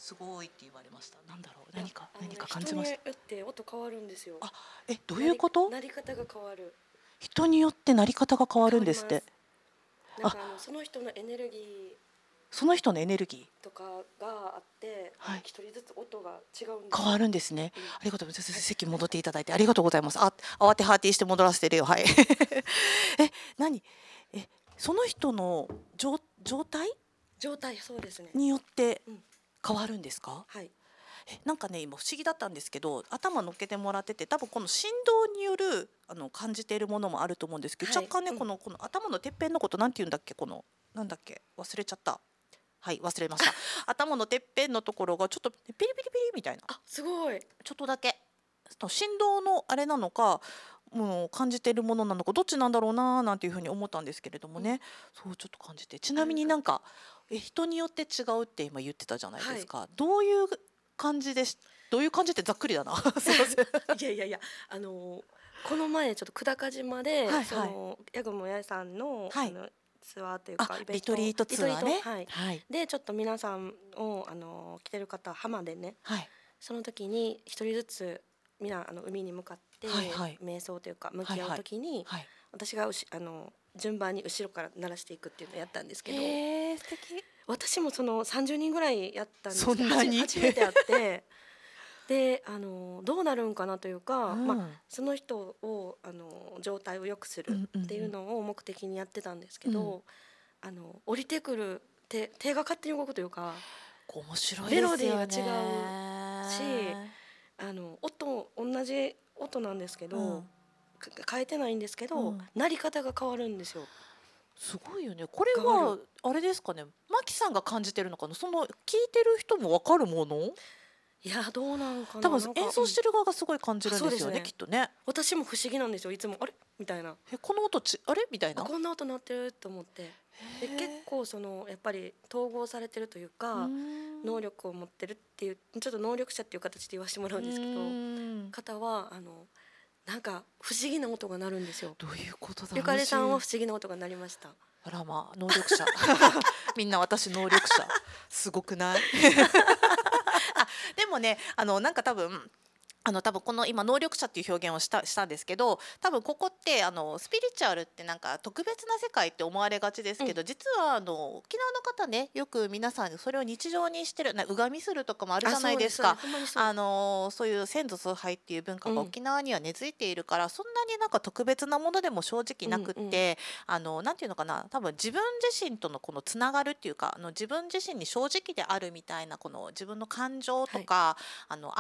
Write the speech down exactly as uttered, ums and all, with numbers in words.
すごいって言われました。なんだろう、 いや何かあのね何か感じました。 人によって音変わるんですよ。 あ、え、どういうこと？ なりなり方が変わる。 人によってなり方が変わるんですって。 変わります。なんあ、 かあのその人のエネルギーその人のエネルギとかがあって、 ー、はい、 あの一人ずつ音が違うんです変わよ。 るんですね。 うん、 ありがとうございます。 はい、 席戻っていただいてありがとうございます。あ、慌てハーティーして戻らせてるよ。はい。え、何？え、その人の状状態状態そうですね。 によってうん、 変わるんですか？ はい、 え、なんかね、今不思議だったんですけど、頭乗っけてもらってて、多分この振動によるあの感じているものもあると思うんですけど、 はい、 若干ね、 うん、 このこの頭のてっぺんのことなんて言うんだっけ、このなんだっけ、忘れちゃった。はい、忘れました。頭のてっぺんのところがちょっとピリピリピリみたいな、 あ、すごい。 ちょっとだけ振動のあれなのか、もう感じているものなのか、どっちなんだろうなーなんていうふうに思ったんですけれどもうん、 ね。そうちょっと感じて、ちあ、 なみよかった。 になんかえ人によって違うって今言ってたじゃないではい。 すか。どういう感じでしどういう感じってざっくりだな。すいません。 いやいやいや、あのこの前ちょっと久高島でそはいはいの八雲八重さんのはい。 あのツアーというあ、 かイベントリトリートリトリーツアーね。 トはいはい。 でちょっと皆さんをあの来てる方浜でねはい。 その時に一人ずつみんなあの海に向かってはいはい。 瞑想というか向き合うはいはい。 時にはい。 私がうしあの順番に後ろから鳴らしていくっていうのをやったんですけどへえ、素敵。 私もそのさんじゅうにんぐらいやったんですそけどはじんなに？ 初めてやってであのどうなるんかなといううか、まあ、 ん。 その人をあの状態を良くするうんうんっていうのを目的にやってたんですけうん。うん。 どあの降りてくる手手が勝手に動くというか面白いメですよロディーが違うしね。 あの音同じ音なんですけどうん。 か変えてないんですけどうん。 鳴り方が変わるんですよ。 すごいよね。これ変わる。 はあれですかね。マキさんが感じてるのかな。その聞いてる人もわかるもの？ いやどうなんか多分ななんか、うん、 演奏してる側がすごい感じあるんですよね、きそうですね。 っとね。 私も不思議なんですよいつもあれみたいな。 え、この音ちあれみたいあな。 こんな音鳴ってると思ってで結へ構そのやっぱり統合されてるというえ。うーか能ん。 力を持ってるっていうちょっと能力者っていう形で言わせてもらううんですけどーん。 方はあのなんか不思議な音が鳴るんですよ。 どういうことだ。 ゆかりさんは嬉しい。 不思議な音が鳴りました。 あらまあ能力者。みんな私能力者。すごくない？あ、でもね、あのなんか多分。あの多分この今能力者っていう表現をしたしたんですけど、多分ここってあのスピリチュアルってなんか特別な世界って思われがちですうんけど、実はあの沖縄の方ね、よく皆さんそれを日常にしてるな、うがみするとかもあるじあゃなそうですそうでいですか。 すほんまにそう。 あのそういう先祖崇拝っていう文化がうん沖縄には根付いているから、そんなになんか特別なものでも正直なくっうんうんて、あのなんていうのかな、多分自分自身とのこのつながるっていうか、あの自分自身に正直であるみたいなこの自分の感情とはいかあの